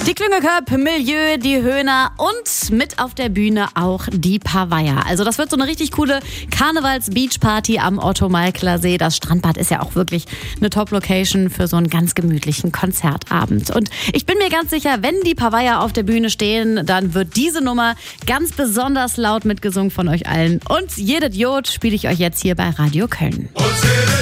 Die Klüngelköp, Milieu, die Höhner und mit auf der Bühne auch die Pavaya. Also das wird so eine richtig coole Karnevals-Beach-Party am Otto-Malkler-See. Das Strandbad ist ja auch wirklich eine Top-Location für so einen ganz gemütlichen Konzertabend. Und ich bin mir ganz sicher, wenn die Pavaya auf der Bühne stehen, dann wird diese Nummer ganz besonders laut mitgesungen von euch allen. Und jede Idiot spiele ich euch jetzt hier bei Radio Köln.